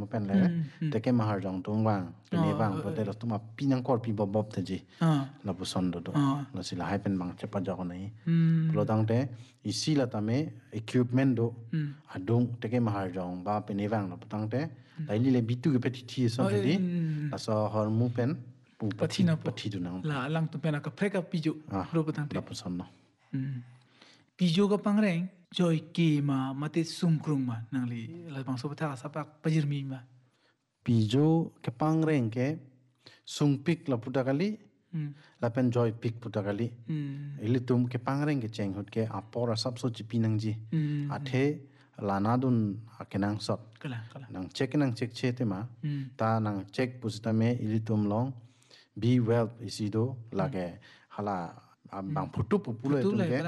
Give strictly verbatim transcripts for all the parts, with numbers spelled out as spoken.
pen le te ke mahar jong tung wang pene wang pote lo tuma pinang kor pi bob bob te ji la puson do do la sila hai pen bang chepa jago nei plo dang te isi la tame equipment do adung te ke mahar jong ba pene wang la putang te la li le bitu ke peti thi son di la so hor mu pen pu pati pati du nang la lang tu pena ka preka piju ro putang te la puson no piju ka pangreng joy ki ma mate sumkrung ma nangli la bang so patha sapak pajirmi ma pijo ke pangreng ke sungpik la putakali la pen joy pik putakali ilitum ke pangreng ke cheng hut ke apora sabso chipinang ji athe lana dun akenang sot kala kala nang check nang check che te ma ta nang check pusitame ilitum long be well isido lage hala bang phutu populo etum ke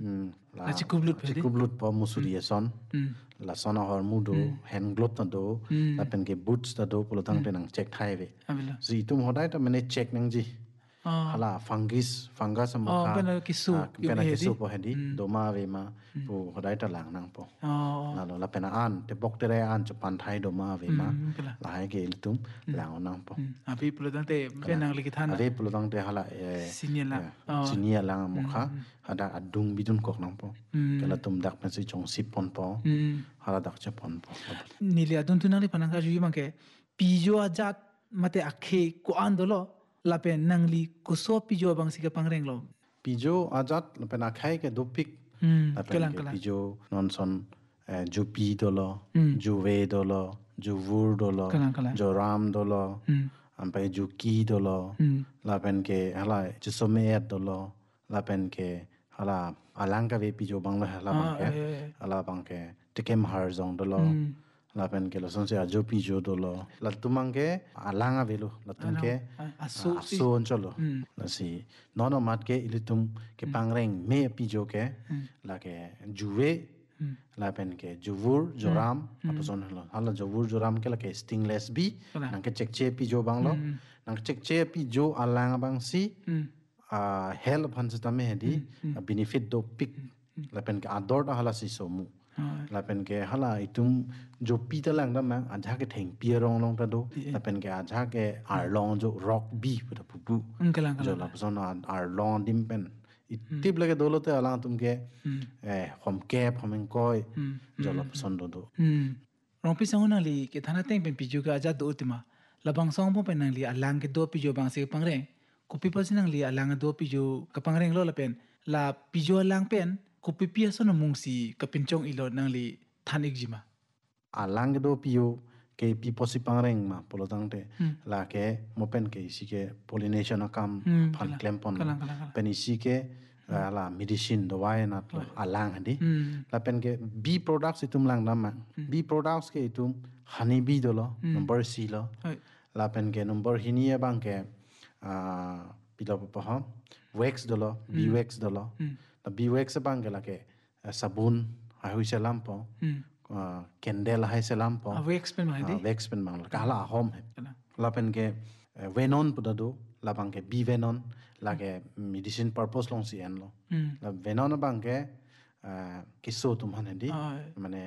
la chikublut chikublut po musuri son la sona hor mudo hand glove ta do la pen ke boots ta do pulo tang te nang check thai ve zi tum hodai ta mane check nang ji hala fungus fungus am kha pena kisu pena kisu po hedi do ma ve ma pu hodai ta lang nang po la lo la pena an te bok tere an chu pan thai do ma ve ma la hai ke tum lang nang po api pulo tang te penang likithan ave pulo tang te hala sinyala sinia lang mo kha ada adung bidun kok nang po kala tum dak pen si chong sip pon po hala dak che pon po nili adun tunang li panang ka ju mang ke pijo ajat mate akhe ko andolo lape nangli kuso pijo bang sika pangreng lo pijo ajat lape na khai ke dopik lape ke pijo non son ju pi dolo ju ve dolo ju vur dolo jo ram dolo ampai ju ki dolo lapen ke hala chisome et dolo lapen ke hala alanga ve pijo bang la hala bang ke hala bang ke tekem har jong dolo lapen ke lo son se ajo pijo dolo la tumang ke alanga velo la tum ke aso aso cholo la si nono mat ke ilitum ke pangreng me pijo ke la ke juwe lapen ke juvur joram aposon halo hala juvur joram ke la ke stingless bi nang ke check che pijo bang lo nang check che pijo alanga bang si a hel phan tame hedi benefit do pik lapen ke ador da hala si somu lapen ke hala itum jo pita lang da ma aja ke theng pierong long ta do lapen ke aja ke ar long jo rock bi puta pupu jo la person ar long dim pen itip lage dolo te ala tum ke eh hom cap hom koi jo la person do do rong pi sangona li ke thana teng pen piju ka aja do ultima labang song po pen li alang ke do pijo bang se pangre kopi pa sinang li alang do pijo ka pangreng lo la pen la pijo alang pen kopi pia sono mungsi kapinchong ilo nang li thanik jima alang do pio ke pi posi pangreng ma polotang te la ke mopen ke isi ke pollination akam phan klempon pen isi ke la medicine do wai na alang handi la pen ke b products itum lang na ma b products ke itum honey bee do lo number c lo la pen ke number hinia bang ke a pilo pa ha wax do lo b wax do lo la b wax bang ke la ke sabun ha hui se lampo candle hai se lampo wax pen mai di wax pen mang ka la home la pen ke venon pudado la bang ke b venon la ke medicine purpose long si en lo la venon bang ke kiso tum han di mane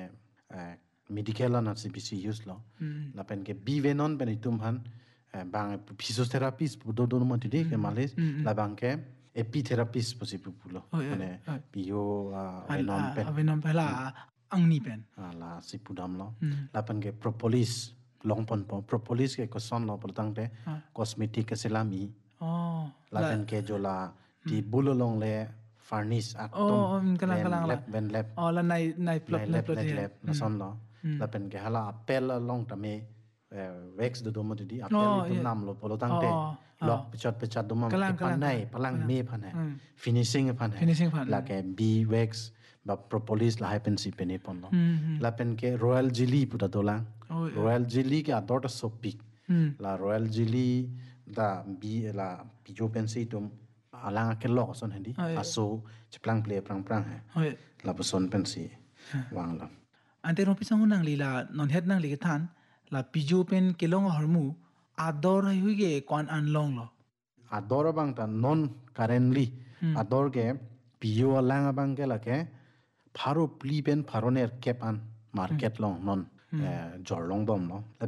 medical na C B C use lo la pen ke b venon pen itum han bang physiotherapist pudo do mo ti ke malis la bang ke epitherapist posi pulo mane bio venon pen venon pela angni pen la si pudam lo la pen ke propolis long pon po propolis ke ko son lo poltang te cosmetic ke selami oh la pen ke jola ti bulo long le furnish atom oh kalang kalang lab ben lab oh la nai nai plot nai plot lab na son lo la pen ke hala apel long tame wax do do mo di apel tum nam lo poltang te lok pichat pichat do ma pan nai palang me phan hai finishing phan hai la ke b wax ba propolis la pen si pen pon lo la pen ke royal jelly puta dolang royal jelly ke ador sopik la royal jelly da bi la pijo pen si tum alang ke lo son handi aso chplang play prang prang hai la person pen si wang la ante ro pisang nang li la non het nang li than la pijo pen kelong hormu ador hai hui ge kon an long lo ador bang ta non currently ador ke pijo alang bang ke la ke pharo pli pen pharoner kepan market long non jor long dom no